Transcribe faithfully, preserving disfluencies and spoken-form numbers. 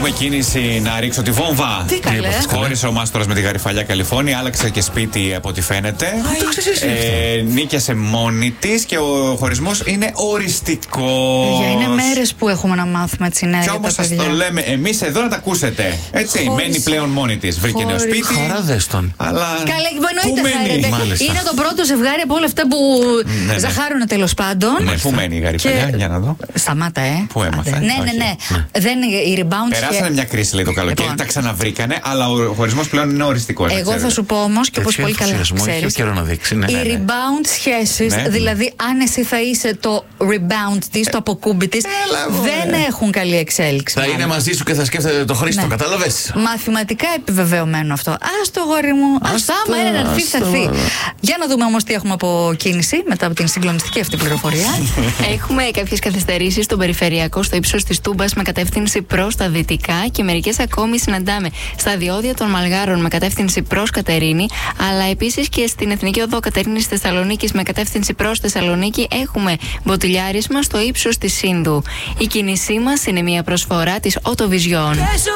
Έχουμε κίνηση να ρίξω τη βόμβα. Τι καλέ. Χώρισε ο μάστορας με τη Γαριφαλιά Καλιφώνη, άλλαξε και σπίτι από ό,τι φαίνεται. Α, το ξέρεις εσύ. Ε, νίκιασε μόνη της και ο χωρισμός είναι οριστικός. Για είναι μέρες που έχουμε να μάθουμε έτσι νέα. Και όμως σας το λέμε εμείς εδώ να τα ακούσετε. Έτσι, Χωρίς... μένει πλέον μόνη της. Βρήκε νέο σπίτι. Χαρά δες τον. Αλλά. Καλά, πού εννοείται μένει? είναι το πρώτο ζευγάρι από όλα αυτά που ναι, ναι. ζαχάρουν τέλος πάντων. Ναι, πού μένει η Γαριφαλιά, Και... για να δω. Σταμάτα, ε. Πού έμαθε. Ναι, ναι, ναι. Δεν, η rebound. Περάσανε μια κρίση, λέει το καλοκαίρι, Λοιπόν. τα ξαναβρήκανε, αλλά ο χωρισμός πλέον είναι οριστικός. Εγώ θα σου πω όμως και όπως πολύ καλά ξέρεις, καιρό να δείξει. Ναι, οι ναι, ναι. rebound σχέσεις, Ναι. δηλαδή αν εσύ θα είσαι το rebound της, το αποκούμπι της, δεν έχουν καλή εξέλιξη. Θα είναι μαζί σου και θα σκέφτεται το Χρήστο, Ναι. κατάλαβες. Μαθηματικά επιβεβαιωμένο αυτό. Ας το γόρι μου, ας το άμα είναι να έρθει, θα έρθει. Για να δούμε όμως τι έχουμε από κίνηση μετά από την συγκλονιστική αυτή πληροφορία. Έχουμε κάποιες καθυστερήσεις στον περιφερειακό στο ύψος της Τούμπας με κατεύθυνση προς τα δυτικά και μερικές ακόμη συναντάμε στα διόδια των Μαλγάρων με κατεύθυνση προς Κατερίνη, αλλά επίσης και στην Εθνική Οδό Κατερίνης Θεσσαλονίκης με κατεύθυνση προς Θεσσαλονίκη έχουμε μποτιλιάρισμα στο ύψος της Σύνδου. Η κίνησή μας είναι μια προσφορά της Autovision.